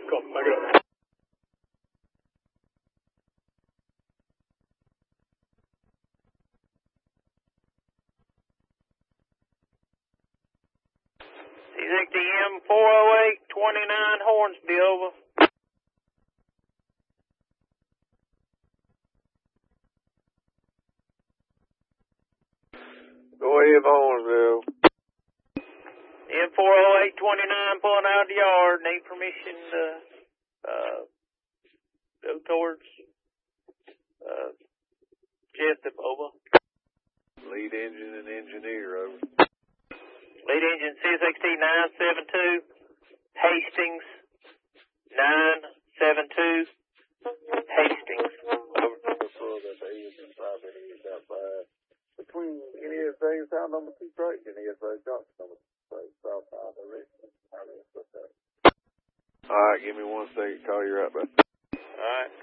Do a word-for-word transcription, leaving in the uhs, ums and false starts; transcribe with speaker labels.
Speaker 1: Come back up.
Speaker 2: C six M four oh eight twenty-nine Hornsby, over.
Speaker 3: Go ahead, Hornsville.
Speaker 2: M four oh eight twenty-nine pulling out of the yard. Need permission to uh, go towards uh, Jessup, over.
Speaker 3: Lead engine and engineer, over.
Speaker 2: Lead engine C S X T nine seven two, Hastings nine seven two, Hastings, over.
Speaker 3: Between N S A and South number two straight, N S A Johnson number two straight, south side direction. All right, give me one second, call you right back.
Speaker 2: All right.